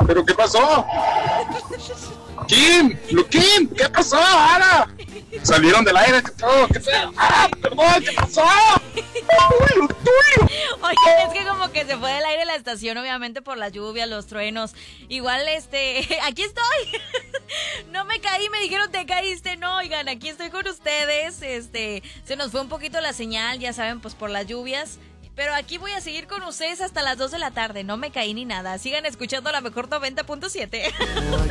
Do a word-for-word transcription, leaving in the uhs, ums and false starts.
¿Pero qué pasó? Kim, lo Kim, ¿qué pasó, Ana? Salieron del aire, ¿qué todo? ¿Qué feo? ¡Ah, perdón! ¿Qué pasó? ¡Tulio, Tulio! Oye, es que como que se fue del aire la estación, obviamente por la lluvia, los truenos. Igual, este, aquí estoy. No me caí, me dijeron te caíste. No, oigan, aquí estoy con ustedes. Este, se nos fue un poquito la señal, ya saben, pues por las lluvias. Pero aquí voy a seguir con ustedes hasta las dos de la tarde. No me caí ni nada. Sigan escuchando la mejor noventa punto siete.